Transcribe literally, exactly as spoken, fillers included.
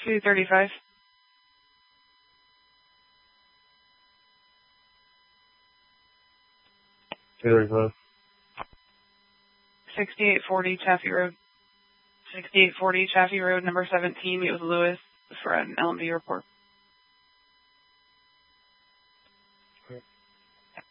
two thirty-five. two thirty-five. sixty-eight forty Chaffee Road. sixty-eight forty Chaffee Road, number seventeen. Meet with Lewis for an L M D report.